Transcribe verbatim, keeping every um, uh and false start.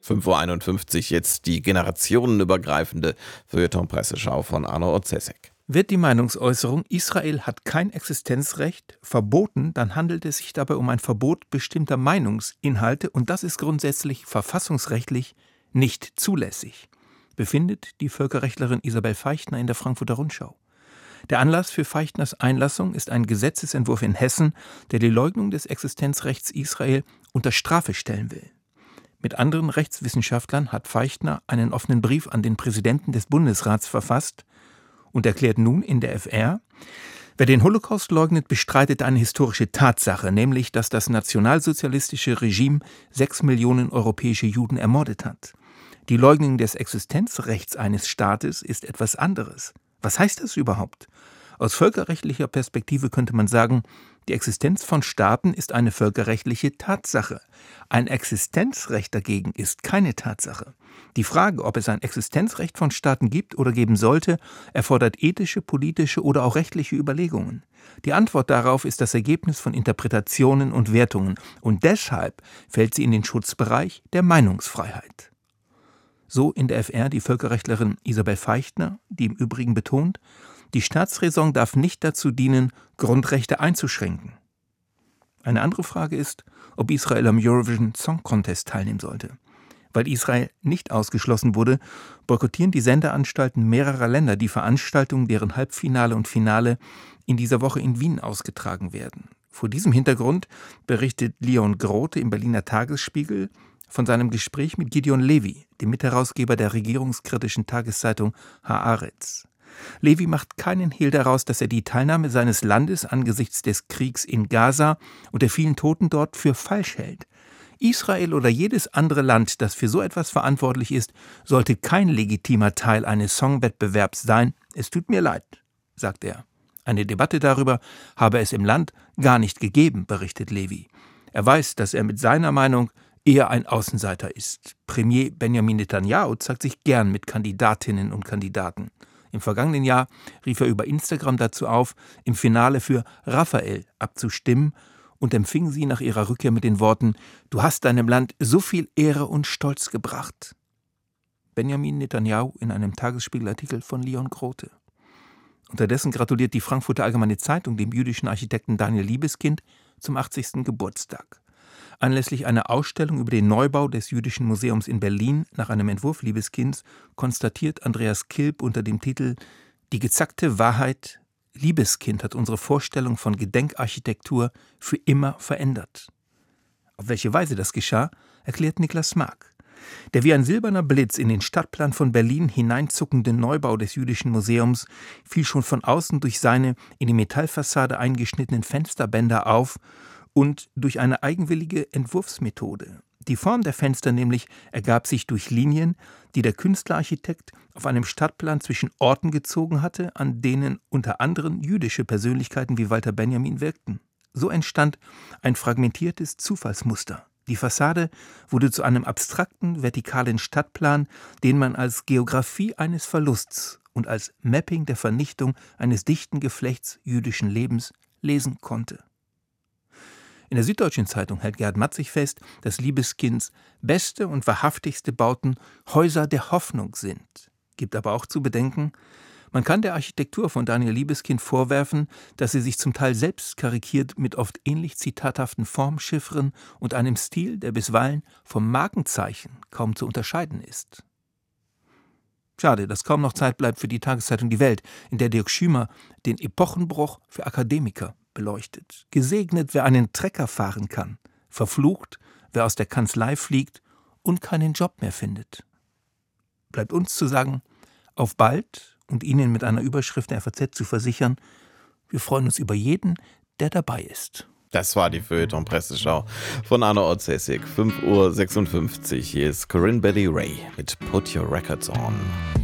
fünf Uhr einundfünfzig, jetzt die generationenübergreifende Feuilleton-Presseschau von Arno Orzesek. Wird die Meinungsäußerung, Israel hat kein Existenzrecht, verboten, dann handelt es sich dabei um ein Verbot bestimmter Meinungsinhalte und das ist grundsätzlich verfassungsrechtlich nicht zulässig, befindet die Völkerrechtlerin Isabel Feichtner in der Frankfurter Rundschau. Der Anlass für Feichtners Einlassung ist ein Gesetzesentwurf in Hessen, der die Leugnung des Existenzrechts Israel unter Strafe stellen will. Mit anderen Rechtswissenschaftlern hat Feichtner einen offenen Brief an den Präsidenten des Bundesrats verfasst und erklärt nun in der F R, wer den Holocaust leugnet, bestreitet eine historische Tatsache, nämlich, dass das nationalsozialistische Regime sechs Millionen europäische Juden ermordet hat. Die Leugnung des Existenzrechts eines Staates ist etwas anderes. Was heißt das überhaupt? Aus völkerrechtlicher Perspektive könnte man sagen, die Existenz von Staaten ist eine völkerrechtliche Tatsache. Ein Existenzrecht dagegen ist keine Tatsache. Die Frage, ob es ein Existenzrecht von Staaten gibt oder geben sollte, erfordert ethische, politische oder auch rechtliche Überlegungen. Die Antwort darauf ist das Ergebnis von Interpretationen und Wertungen und deshalb fällt sie in den Schutzbereich der Meinungsfreiheit. So in der F R die Völkerrechtlerin Isabel Feichtner, die im Übrigen betont, die Staatsräson darf nicht dazu dienen, Grundrechte einzuschränken. Eine andere Frage ist, ob Israel am Eurovision Song Contest teilnehmen sollte. Weil Israel nicht ausgeschlossen wurde, boykottieren die Sendeanstalten mehrerer Länder die Veranstaltungen, deren Halbfinale und Finale in dieser Woche in Wien ausgetragen werden. Vor diesem Hintergrund berichtet Leon Grote im Berliner Tagesspiegel von seinem Gespräch mit Gideon Levy, dem Mitherausgeber der regierungskritischen Tageszeitung Haaretz. Levy macht keinen Hehl daraus, dass er die Teilnahme seines Landes angesichts des Kriegs in Gaza und der vielen Toten dort für falsch hält. Israel oder jedes andere Land, das für so etwas verantwortlich ist, sollte kein legitimer Teil eines Songwettbewerbs sein. Es tut mir leid, sagt er. Eine Debatte darüber habe es im Land gar nicht gegeben, berichtet Levy. Er weiß, dass er mit seiner Meinung eher ein Außenseiter ist. Premier Benjamin Netanyahu zeigt sich gern mit Kandidatinnen und Kandidaten. Im vergangenen Jahr rief er über Instagram dazu auf, im Finale für Raphael abzustimmen und empfing sie nach ihrer Rückkehr mit den Worten: »Du hast deinem Land so viel Ehre und Stolz gebracht.« Benjamin Netanyahu in einem Tagesspiegelartikel von Leon Grote. Unterdessen gratuliert die Frankfurter Allgemeine Zeitung dem jüdischen Architekten Daniel Liebeskind zum achtzigsten Geburtstag. Anlässlich einer Ausstellung über den Neubau des Jüdischen Museums in Berlin nach einem Entwurf Liebeskinds konstatiert Andreas Kilb unter dem Titel »Die gezackte Wahrheit: Liebeskind hat unsere Vorstellung von Gedenkarchitektur für immer verändert«. Auf welche Weise das geschah, erklärt Niklas Mark. Der wie ein silberner Blitz in den Stadtplan von Berlin hineinzuckende Neubau des Jüdischen Museums fiel schon von außen durch seine in die Metallfassade eingeschnittenen Fensterbänder auf und durch eine eigenwillige Entwurfsmethode. Die Form der Fenster nämlich ergab sich durch Linien, die der Künstlerarchitekt auf einem Stadtplan zwischen Orten gezogen hatte, an denen unter anderem jüdische Persönlichkeiten wie Walter Benjamin wirkten. So entstand ein fragmentiertes Zufallsmuster. Die Fassade wurde zu einem abstrakten, vertikalen Stadtplan, den man als Geographie eines Verlusts und als Mapping der Vernichtung eines dichten Geflechts jüdischen Lebens lesen konnte. In der Süddeutschen Zeitung hält Gerhard Matzig fest, dass Liebeskinds beste und wahrhaftigste Bauten Häuser der Hoffnung sind. Gibt aber auch zu bedenken, man kann der Architektur von Daniel Liebeskind vorwerfen, dass sie sich zum Teil selbst karikiert mit oft ähnlich zitathaften Formchiffren und einem Stil, der bisweilen vom Markenzeichen kaum zu unterscheiden ist. Schade, dass kaum noch Zeit bleibt für die Tageszeitung Die Welt, in der Dirk Schümer den Epochenbruch für Akademiker beleuchtet. Gesegnet, wer einen Trecker fahren kann. Verflucht, wer aus der Kanzlei fliegt und keinen Job mehr findet. Bleibt uns zu sagen, auf bald und Ihnen mit einer Überschrift der F A Z zu versichern, wir freuen uns über jeden, der dabei ist. Das war die Feuilleton-Presseschau von Arno Orzesek. fünf Uhr sechsundfünfzig. Hier ist Corinne Bailey Rae mit Put Your Records On.